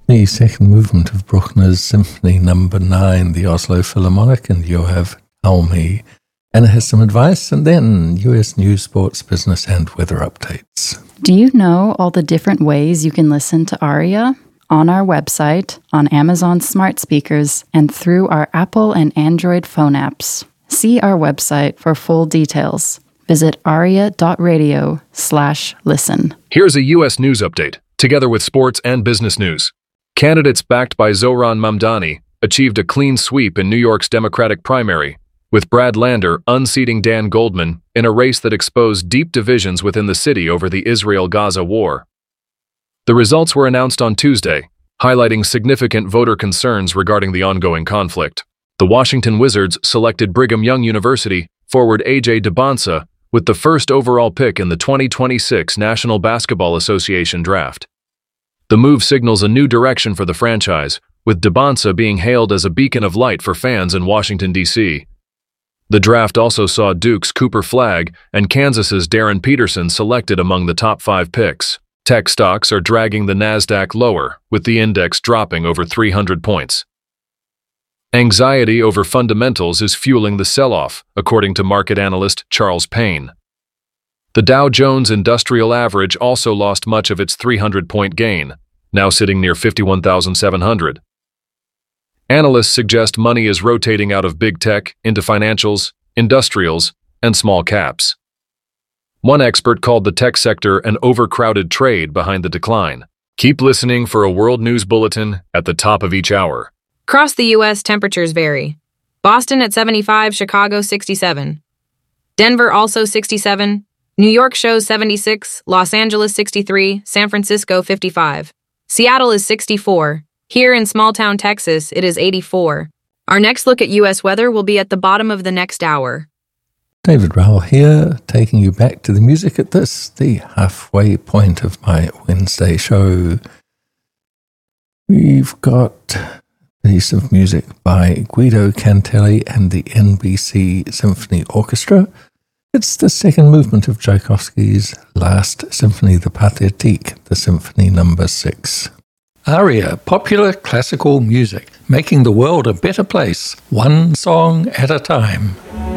The second movement of Bruckner's Symphony No. 9, the Oslo Philharmonic, and Yoav Talmi. Anna has some advice, and then US news, sports, business, and weather updates. Do you know all the different ways you can listen to Aria? On our website, on Amazon smart speakers, and through our Apple and Android phone apps. See our website for full details. Visit aria.radio/listen. Here's a U.S. news update, together with sports and business news. Candidates backed by Zohran Mamdani achieved a clean sweep in New York's Democratic primary, with Brad Lander unseating Dan Goldman in a race that exposed deep divisions within the city over the Israel-Gaza war. The results were announced on Tuesday, highlighting significant voter concerns regarding the ongoing conflict. The Washington Wizards selected Brigham Young University forward A.J. Dybantsa with the first overall pick in the 2026 National Basketball Association draft. The move signals a new direction for the franchise, with Dybantsa being hailed as a beacon of light for fans in Washington, D.C. The draft also saw Duke's Cooper Flagg and Kansas's Darren Peterson selected among the top 5 picks. Tech stocks are dragging the Nasdaq lower, with the index dropping over 300 points. Anxiety over fundamentals is fueling the sell-off, according to market analyst Charles Payne. The Dow Jones Industrial Average also lost much of its 300-point gain, now sitting near 51,700. Analysts suggest money is rotating out of big tech into financials, industrials, and small caps. One expert called the tech sector an overcrowded trade behind the decline. Keep listening for a World News Bulletin at the top of each hour. Across the U.S., temperatures vary. Boston at 75, Chicago 67. Denver also 67. New York shows 76, Los Angeles 63, San Francisco 55. Seattle is 64. Here in small-town Texas, it is 84. Our next look at U.S. weather will be at the bottom of the next hour. David Rowell here, taking you back to the music at this, the halfway point of my Wednesday show. We've got a piece of music by Guido Cantelli and the NBC Symphony Orchestra. It's the second movement of Tchaikovsky's last symphony, the Pathétique, the Symphony No. 6. Aria, popular classical music, making the world a better place, one song at a time.